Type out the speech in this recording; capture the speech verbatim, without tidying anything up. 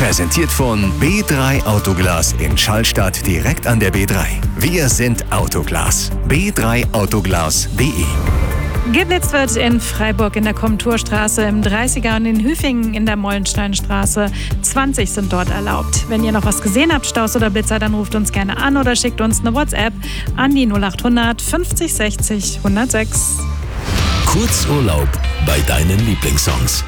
Präsentiert von B drei Autoglas in Schallstadt direkt an der B drei. Wir sind Autoglas. b drei autoglas punkt de. Geblitzt wird in Freiburg in der Komturstraße, im dreißiger und in Hüfingen in der Mollensteinstraße. zwanzig sind dort erlaubt. Wenn ihr noch was gesehen habt, Staus oder Blitzer, dann ruft uns gerne an oder schickt uns eine WhatsApp an die null achthundert fünfzig sechzig hundertsechs. Kurzurlaub bei deinen Lieblingssongs.